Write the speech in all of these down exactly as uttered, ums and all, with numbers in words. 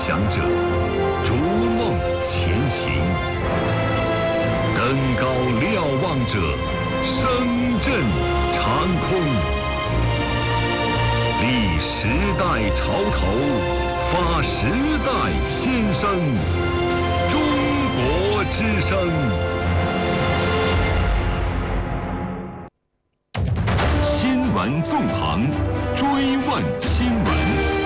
想者，逐梦前行；登高瞭望者，声震长空。立时代潮头，发时代新声。中国之声。新闻纵横，追问新闻。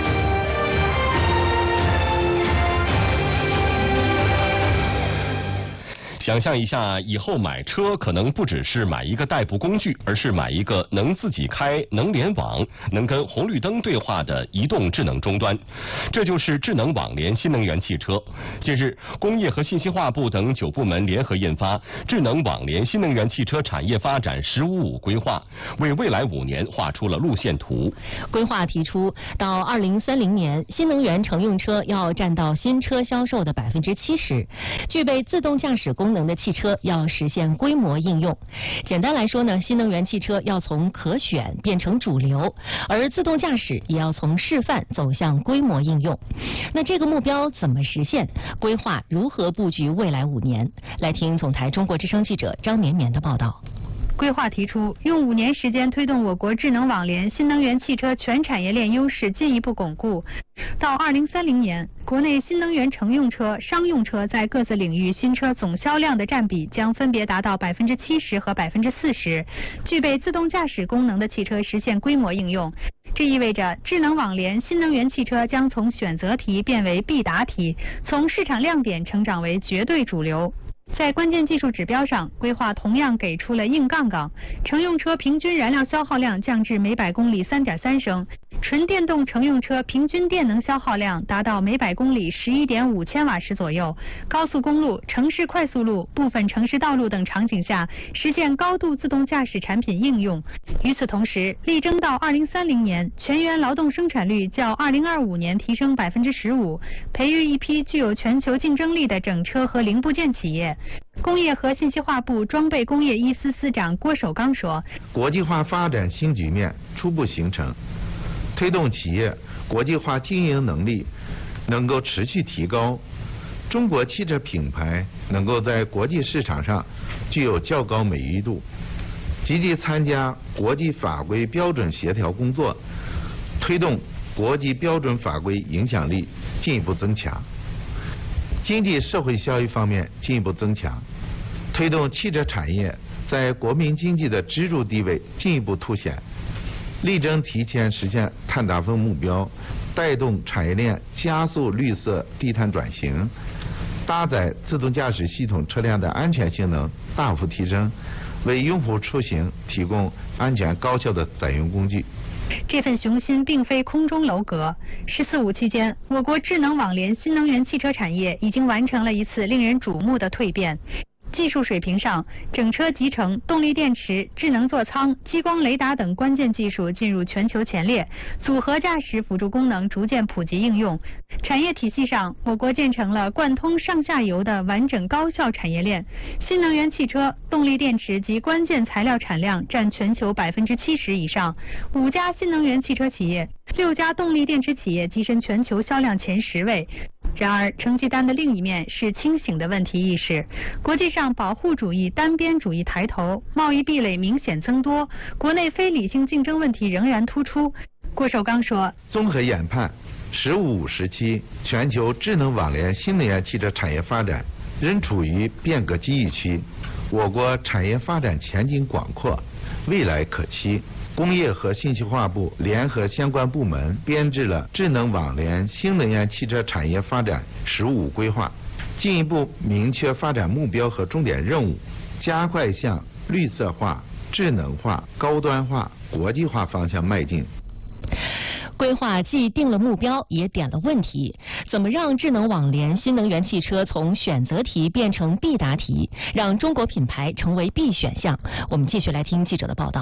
想象一下，以后买车可能不只是买一个代步工具，而是买一个能自己开、能联网、能跟红绿灯对话的移动智能终端。这就是智能网联新能源汽车。近日，工业和信息化部等九部门联合印发《智能网联新能源汽车产业发展“十五五”规划》，为未来五年画出了路线图。 规划提出，到二零三零年，新能源乘用车要占到新车销售的百分之七十，具备自动驾驶功能的汽车要实现规模应用。简单来说呢，新能源汽车要从可选变成主流，而自动驾驶也要从示范走向规模应用。那这个目标怎么实现？规划如何布局未来五年？来听总台中国之声记者张绵绵的报道。 规划提出，用五年时间推动我国智能网联新能源汽车全产业链优势进一步巩固。到二零三零年，国内新能源乘用车、商用车在各自领域新车总销量的占比将分别达到百分之七十和百分之四十，具备自动驾驶功能的汽车实现规模应用。这意味着智能网联新能源汽车将从选择题变为必答题，从市场亮点成长为绝对主流。在关键技术指标上，规划同样给出了硬杠杠，乘用车平均燃料消耗量降至每百公里 三点三升，纯电动乘用车平均电能消耗量达到每百公里 十一点五千瓦时左右，高速公路、城市快速路、部分城市道路等场景下实现高度自动驾驶产品应用。与此同时，力争到二零三零年全员劳动生产率较二零二五年提升 百分之十五， 培育一批具有全球竞争力的整车和零部件企业。工业和信息化部装备工业一司司长郭守刚说， 国际化发展新局面初步形成，推动企业国际化经营能力能够持续提高，中国汽车品牌能够在国际市场上具有较高美誉度，积极参加国际法规标准协调工作，推动国际标准法规影响力进一步增强。经济社会效益方面进一步增强，推动汽车产业在国民经济的支柱地位进一步凸显，力争提前实现碳达峰目标，带动产业链加速绿色低碳转型，搭载自动驾驶系统车辆的安全性能大幅提升，为用户出行提供安全高效的载用工具。 这份雄心并非空中楼阁。十四五期间，我国智能网联新能源汽车产业已经完成了一次令人瞩目的蜕变。技术水平上，整车集成、动力电池、智能座舱、激光雷达等关键技术进入全球前列，组合驾驶辅助功能逐渐普及应用。产业体系上，我国建成了贯通上下游的完整高效产业链。新能源汽车、动力电池及关键材料产量占全球百分之七十以上，五家新能源汽车企业、六家动力电池企业跻身全球销量前十位。然而，成绩单的另一面是清醒的问题意识。国际上保护主义、单边主义抬头，贸易壁垒明显增多，国内非理性竞争问题仍然突出。郭守刚说， 综合研判，十五五时期全球智能网联新能源汽车产业发展仍处于变革机遇期，我国产业发展前景广阔，未来可期。工业和信息化部联合相关部门编制了智能网联新能源汽车产业发展“十五五”规划，进一步明确发展目标和重点任务，加快向绿色化、智能化、高端化、国际化方向迈进。 规划既定了目标，也点了问题。怎么让智能网联新能源汽车从选择题变成必答题，让中国品牌成为必选项？我们继续来听记者的报道。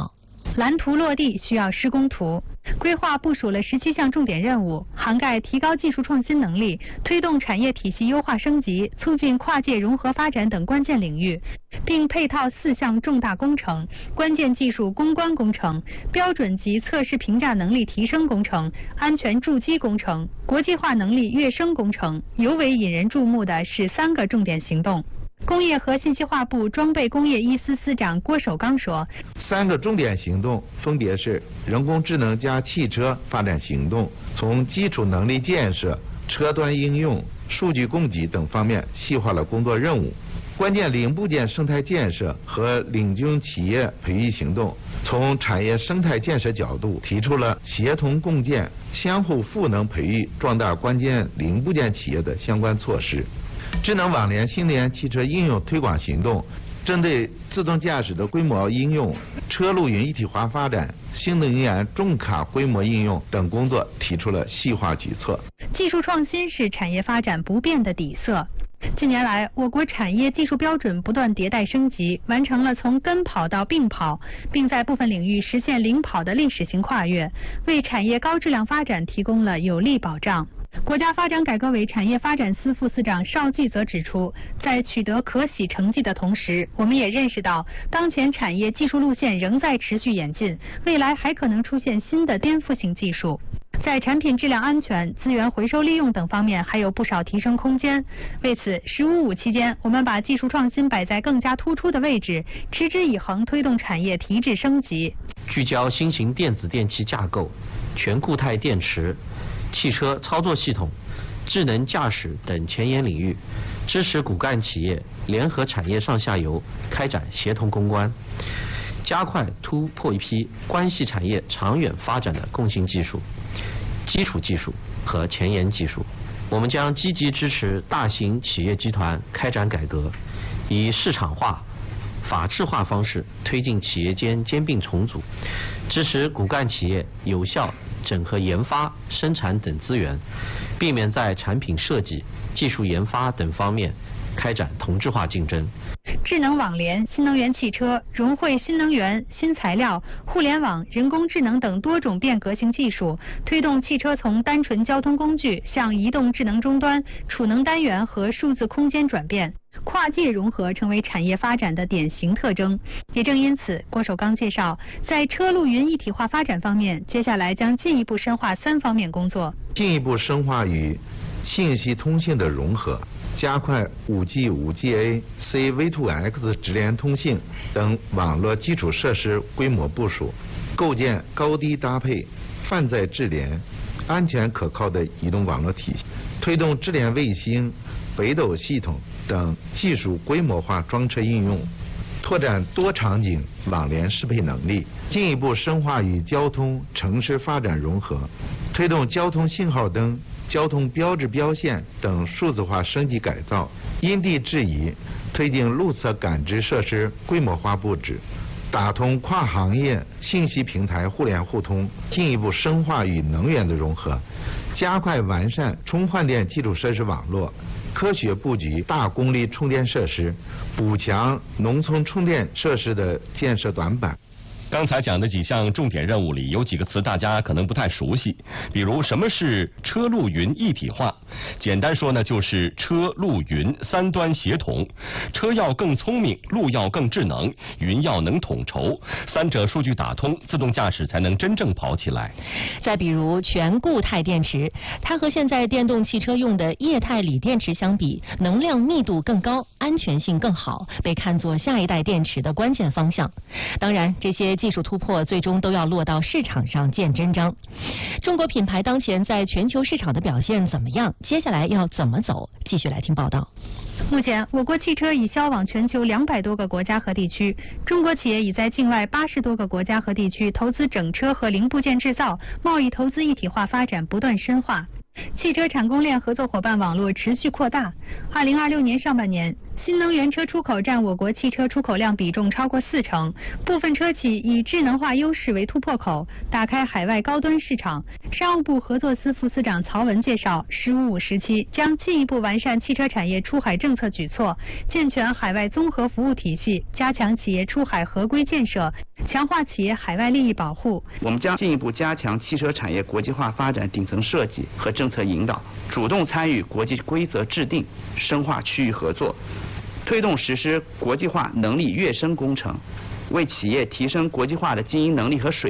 蓝图落地需要施工图。规划部署了十七项重点任务，涵盖提高技术创新能力、推动产业体系优化升级、促进跨界融合发展等关键领域，并配套四项重大工程：关键技术攻关工程、标准及测试评价能力提升工程、安全筑基工程、国际化能力跃升工程。尤为引人注目的是三个重点行动。工业和信息化部装备工业一司司长郭守刚说， 三个重点行动分别是人工智能加汽车发展行动，从基础能力建设、车端应用、数据供给等方面细化了工作任务。关键零部件生态建设和领军企业培育行动，从产业生态建设角度提出了协同共建、相互赋能培育壮大关键零部件企业的相关措施。智能网联新能源汽车应用推广行动，针对自动驾驶的规模应用、车路云一体化发展、新能源重卡规模应用等工作提出了细化举措。 技术创新是产业发展不变的底色。近年来，我国产业技术标准不断迭代升级，完成了从跟跑到并跑，并在部分领域实现领跑的历史性跨越，为产业高质量发展提供了有力保障。国家发展改革委产业发展司副司长邵季则指出，在取得可喜成绩的同时，我们也认识到，当前产业技术路线仍在持续演进，未来还可能出现新的颠覆性技术。在产品质量安全、资源回收利用等方面还有不少提升空间。为此，十五五期间，我们把技术创新摆在更加突出的位置，持之以恒推动产业提质升级。 聚焦新型电子电器架构、全固态电池、汽车操作系统、智能驾驶等前沿领域，支持骨干企业联合产业上下游开展协同攻关，加快突破一批关系产业长远发展的共性技术、基础技术和前沿技术。我们将积极支持大型企业集团开展改革，以市场化、法治化方式推进企业间兼并重组，支持骨干企业有效整合研发、生产等资源，避免在产品设计、技术研发等方面开展同质化竞争。 智能网联、新能源汽车融汇新能源、新材料、互联网、人工智能等多种变革性技术，推动汽车从单纯交通工具向移动智能终端、储能单元和数字空间转变。跨界融合成为产业发展的典型特征。也正因此，郭守刚介绍，在车路云一体化发展方面，接下来将进一步深化三方面工作， 进一步深化与信息通信的融合，加快 五 G、五 G A、C V 二 X 直连通信等网络基础设施规模部署，构建高低搭配、泛在智联、安全可靠的移动网络体系，推动智联卫星、北斗系统等技术规模化装车应用，拓展多场景网联适配能力，进一步深化与交通、城市发展融合，推动交通信号灯、交通标志标线等数字化升级改造，因地制宜推进路侧感知设施规模化布置，打通跨行业信息平台互联互通，进一步深化与能源的融合，加快完善充换电基础设施网络，科学布局大功率充电设施，补强农村充电设施的建设短板。 刚才讲的几项重点任务里，有几个词大家可能不太熟悉，比如什么是车路云一体化？简单说呢，就是车路云三端协同，车要更聪明，路要更智能，云要能统筹，三者数据打通，自动驾驶才能真正跑起来。 再比如全固态电池，它和现在电动汽车用的液态锂电池相比，能量密度更高，安全性更好，被看作下一代电池的关键方向。当然，这些技术突破最终都要落到市场上见真章。中国品牌当前在全球市场的表现怎么样？接下来要怎么走？继续来听报道。 目前，我国汽车已销往全球两百多个国家和地区，中国企业已在境外八十多个国家和地区投资整车和零部件制造，贸易投资一体化发展不断深化。汽车产供链合作伙伴网络持续扩大。二零二六年上半年， 新能源车出口占我国汽车出口量比重超过四成，部分车企以智能化优势为突破口，打开海外高端市场。商务部合作司副司长曹文介绍，“十五五”时期将进一步完善汽车产业出海政策举措，健全海外综合服务体系，加强企业出海合规建设，强化企业海外利益保护。 我们将进一步加强汽车产业国际化发展顶层设计和政策引导，主动参与国际规则制定，深化区域合作，推动实施国际化能力跃升工程，为企业提升国际化的经营能力和水